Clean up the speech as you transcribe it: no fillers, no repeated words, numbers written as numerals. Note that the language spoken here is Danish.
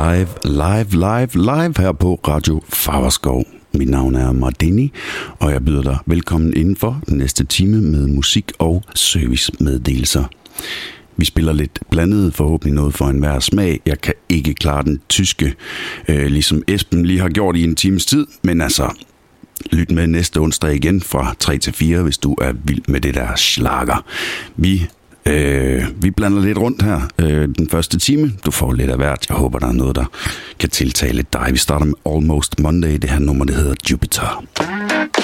live her på Radio Favrskov. Mit navn er Mardini, og jeg byder dig velkommen indenfor den næste time med musik og servicemeddelelser. Vi spiller lidt blandet, forhåbentlig noget for enhver smag. Jeg kan ikke klare den tyske, ligesom Esben lige har gjort i en times tid, men altså, lyt med næste onsdag igen fra 3 til 4, hvis du er vild med det der schlager. Vi blander lidt rundt her den første time. Du får lidt af hvert. Jeg håber, der er noget, der kan tiltale dig. Vi starter med Almost Monday. Det her nummer, det hedder Jupiter.